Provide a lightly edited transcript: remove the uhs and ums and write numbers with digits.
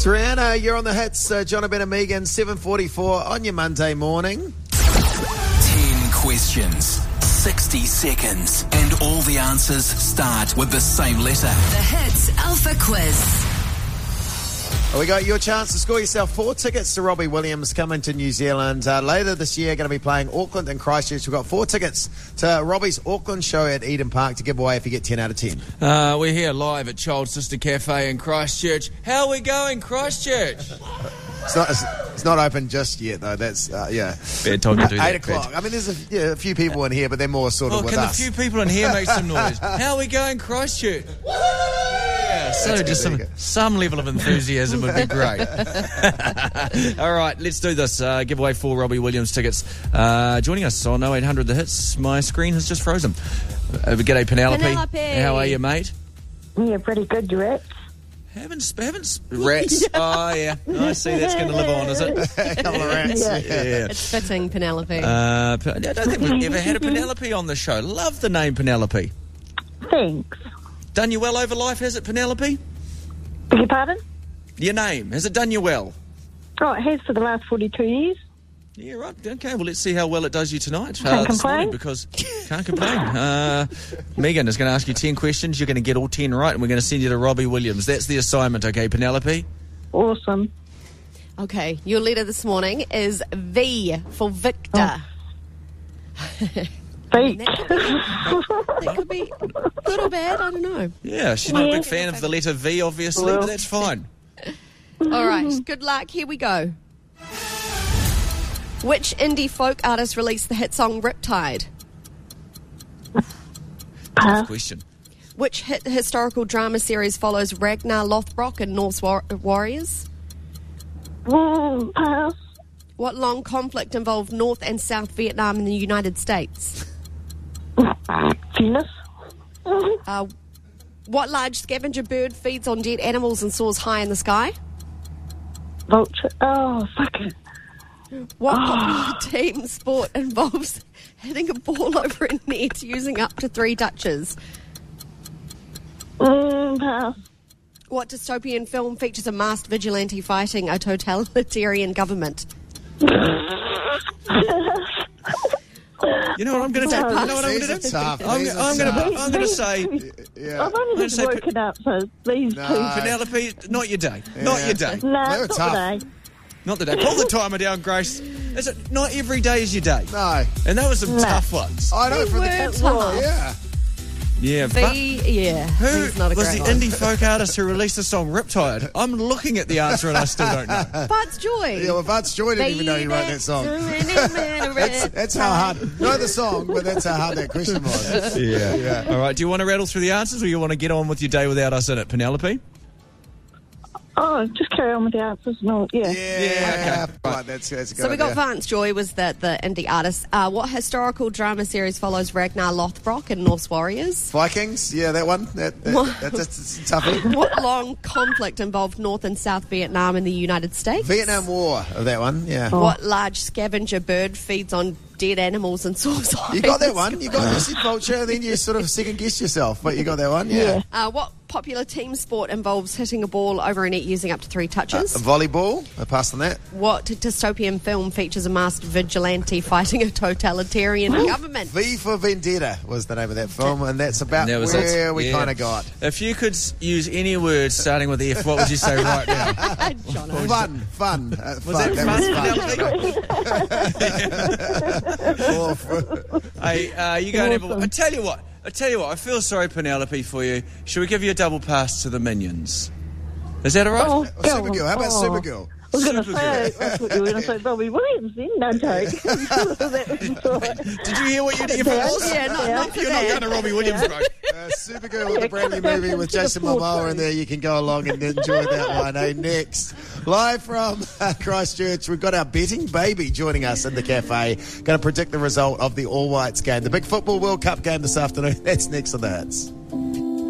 Rihanna, you're on the hits. Jonathan and Megan, 7:44 on your Monday morning. 10 questions, 60 seconds, and all the answers start with the same letter. The Hits Alpha Quiz. We got your chance to score yourself 4 tickets to Robbie Williams coming to New Zealand. Later this year, going to be playing Auckland and Christchurch. We've got 4 tickets to Robbie's Auckland show at Eden Park to give away if you get 10 out of 10. We're here live at Child Sister Cafe in Christchurch. How are we going, Christchurch? It's not open just yet, though. That's, Bad time to do that. 8 o'clock. I mean, there's a few people in here, but they're more sort of with us. Can a few people in here make some noise? How are we going, Christchurch? Yeah, so just some level of enthusiasm would be great. All right, let's do this. Give away 4 Robbie Williams tickets. Joining us on 0800 The Hits. My screen has just frozen. G'day, Penelope. How are you, mate? Yeah, pretty good, Rats. Haven't rats? Oh, yeah. I see that's going to live on, is it? A couple of rats. Yeah. It's fitting, Penelope. I don't think we've ever had a Penelope on the show. Love the name Penelope. Thanks. Done you well over life, has it, Penelope? Beg your pardon? Your name, has it done you well? Oh, it has for the last 42 years. Yeah, right. Okay, well, let's see how well it does you tonight. Can't this complain. morning, because can't complain. Megan is going to ask you 10 questions. You're going to get all 10 right, and we're going to send you to Robbie Williams. That's the assignment, okay, Penelope? Awesome. Okay, your letter this morning is V for Victor. Beach. That could be good or bad, I don't know. Yeah, she's not a big fan of the letter V, obviously, but that's fine. All right, good luck. Here we go. Which indie folk artist released the hit song Riptide? Tough question. Which hit historical drama series follows Ragnar Lothbrok and Norse warriors? Pass. What long conflict involved North and South Vietnam in the United States? Venus. What large scavenger bird feeds on dead animals and soars high in the sky? Vulture. Oh, fuck it. What popular team sport involves hitting a ball over a net using up to 3 touches? Pass. What dystopian film features a masked vigilante fighting a totalitarian government? You know what I'm going to do? You know what I'm going to do? I'm going to say... Yeah. I've only just woken up, so these two... Penelope, not your day. Yeah. Not your day. No, They were not tough. today. Not the day. Pull the timer down, Grace. Is it not every day is your day? No. And that was some tough ones. I know for the Words kids. off. Yeah. Yeah, but Who who was the indie folk artist who released the song Riptide? I'm looking at the answer and I still don't know. Bart's Joy. Yeah, well, Vance Joy didn't even know he wrote that song. That's how hard. Know the song, but that's how hard that question was. Yeah. All right, do you want to rattle through the answers or you want to get on with your day without us in it, Penelope? Oh, just carry on with the answers. No, yeah. Yeah. Right, that's a good So we got idea. Vance Joy was the indie artist. What historical drama series follows Ragnar Lothbrok and Norse warriors? Vikings, yeah, that one. That's a toughie. What long conflict involved North and South Vietnam in the United States? Vietnam War, that one, yeah. What large scavenger bird feeds on dead animals and soars high? You got in that the one. You got the vulture, then you sort of second-guessed yourself, but you got that one, yeah. What popular team sport involves hitting a ball over a net using up to 3 touches? Volleyball, I passed on that. What dystopian film features a masked vigilante fighting a totalitarian government? V for Vendetta was the name of that film, and that's about That was where it. we Yeah. kind of got. If you could use any word starting with F, what would you say right now? Jono. Fun. Was that fun? Hey, you go and have a... I tell you what, I feel sorry, Penelope, for you. Should we give you a double pass to the Minions? Is that all right? Oh, go on. Supergirl, how about Oh. Supergirl? I was going to say, I thought you were going to say Robbie Williams then. No joke. Did you hear what you did? Was? Yeah, not for You're not that. going to Robbie Williams, bro. Supergirl with a brand new movie with Jason Momoa in there. You can go along and enjoy that one. Hey, next, live from Christchurch, we've got our betting baby joining us in the cafe. Going to predict the result of the All Whites game, the big Football World Cup game this afternoon. That's next on the Hits.